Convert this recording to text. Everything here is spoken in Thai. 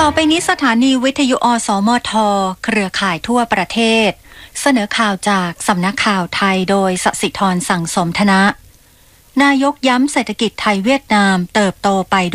ต่อไปนี้สถานีวิทยุอสมทเครือข่ายทั่วประเทศเสนอข่าวจากสำนักข่าวไทยโดยสศิธร สั่งสมธนะนายกย้ำเศรษฐกิจไทยเวียดนามเติบโตไป